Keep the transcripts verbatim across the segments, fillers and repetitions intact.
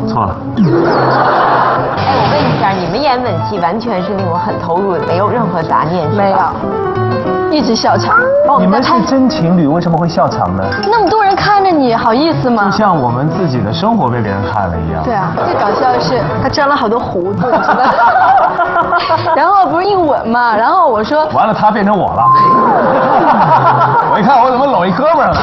错了。 哎，我问一下，你们演吻戏完全是令我很投入，没有任何杂念， 没有，一直笑场。 哦， 你们是真情侣，为什么会笑场呢？ 那么多人看着你，好意思吗？ 就像我们自己的生活被别人看了一样。 对啊，最搞笑的是他沾了好多胡子，你知道然后不是硬吻嘛，然后我说完了，他变成我了。我一看，我怎么搂一哥们儿了？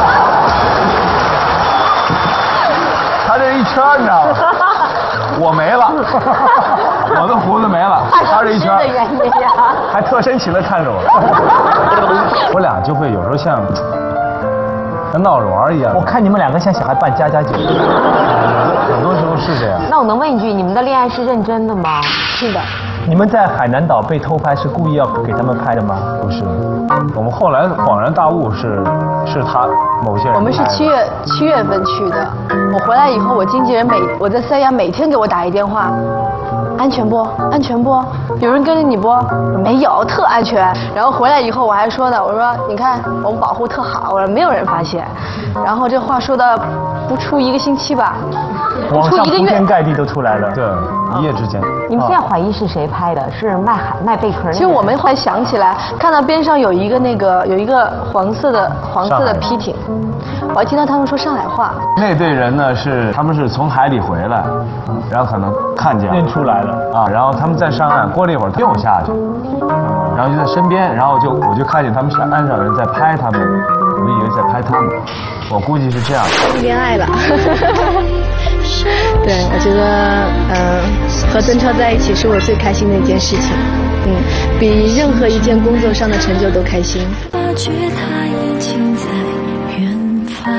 他这一圈你知道吗？我没了，我的胡子没了，他这一圈。还特深情的看着我。我俩就会有时候像像闹着玩一样。我看你们两个像小孩扮家家酒。很多时候是这样。 那我能问一句，你们的恋爱是认真的吗？ 是的。 你们在海南岛被偷拍是故意要给他们拍的吗？不是，我们后来恍然大悟是是他某些人。 我们是七月七月份去的，我回来以后，我经纪人每我在三亚每天给我打一电话，安全不？安全不？有人跟着你不？没有，特安全。然后回来以后我还说呢，我说你看我们保护特好，我说没有人发现。然后这话说到不出一个星期吧， 网上铺天盖地都出来了，对，一夜之间。 你们现在怀疑是谁拍的？是卖海卖贝壳？ 其实我们后来想起来，看到边上有一个那个有一个黄色的黄色的皮艇，我还听到他们说上海话。 那队人呢是他们是从海里回来，然后可能看见认出来了啊，然后他们在上岸，过了一会儿又下去，然后就在身边，然后就我就看见他们是岸上人在拍他们，我们以为在拍他们，我估计是这样。 恋爱了。对，我觉得，嗯、呃，和邓超在一起是我最开心的一件事情，嗯，比任何一件工作上的成就都开心。发觉他已经在远方。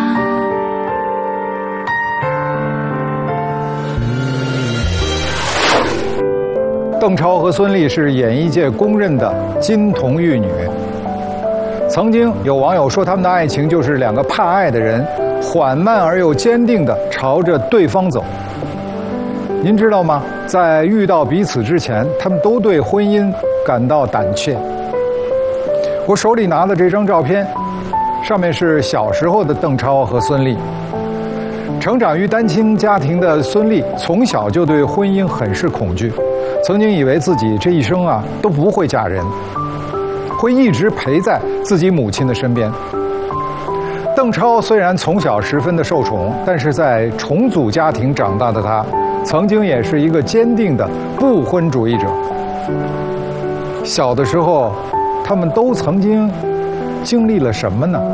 邓超和孙俪是演艺界公认的金童玉女。曾经有网友说，他们的爱情就是两个怕爱的人，缓慢而又坚定地朝着对方走。您知道吗？在遇到彼此之前，他们都对婚姻感到胆怯。我手里拿的这张照片，上面是小时候的邓超和孙俪。成长于单亲家庭的孙俪，从小就对婚姻很是恐惧，曾经以为自己这一生啊都不会嫁人，会一直陪在自己母亲的身边。邓超虽然从小十分的受宠，但是在重组家庭长大的他，曾经也是一个坚定的不婚主义者。小的时候，他们都曾经经历了什么呢？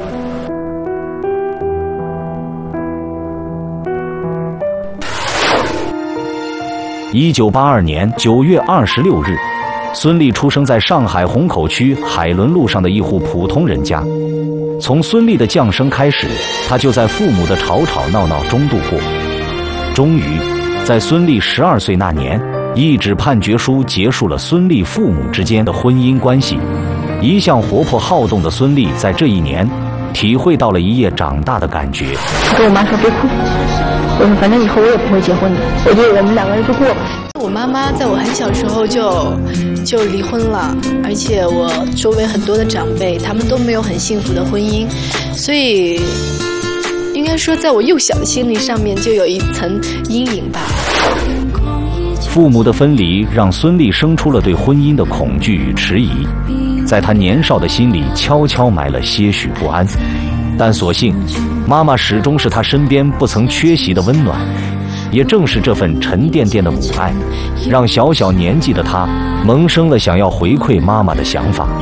一九八二年九月二十六日，孙俪出生在上海虹口区海伦路上的一户普通人家。从孙俪的降生开始，她就在父母的吵吵闹闹中度过。终于，在孙俪十二岁那年，一纸判决书结束了孙俪父母之间的婚姻关系。一向活泼好动的孙俪在这一年，体会到了一夜长大的感觉。 我跟我妈说别哭，我说反正以后我也不会结婚的，我觉得我们两个人就过吧。 我妈妈在我很小时候就就离婚了，而且我周围很多的长辈他们都没有很幸福的婚姻，所以应该说在我幼小的心理上面就有一层阴影吧。 父母的分离让孙俪生出了对婚姻的恐惧与迟疑，在她年少的心里悄悄埋了些许不安。但所幸，妈妈始终是她身边不曾缺席的温暖。也正是这份沉甸甸的母爱，让小小年纪的她萌生了想要回馈妈妈的想法。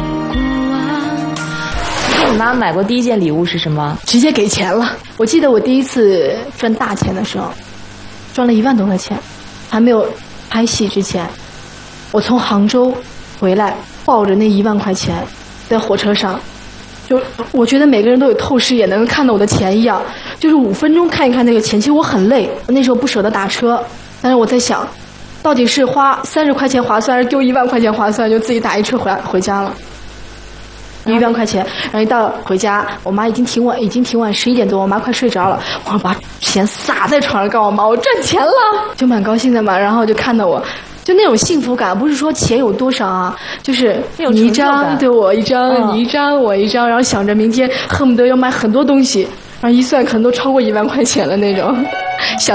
你给你妈买过第一件礼物是什么？ 直接给钱了。我记得我第一次赚大钱的时候，赚了一万多块钱，还没有拍戏之前，我从杭州回来，抱着那一万块钱，在火车上。就我觉得每个人都有透视眼，能看到我的钱一样，就是五分钟看一看那个钱。其实我很累，那时候不舍得打车，但是我在想，到底是花三十块钱划算，还是丢一万块钱划算？就自己打一车回来回家了，一万块钱。然后一到回家，我妈已经挺晚，已经挺晚，十一点多，我妈快睡着了，我把钱撒在床上，告诉我妈我赚钱了，就蛮高兴的嘛。然后就看到我。就那种幸福感，不是说钱有多少啊，就是你一张对我一张、嗯，你一张我一张，然后想着明天恨不得要买很多东西，然后一算可能都超过一万块钱了那种，想。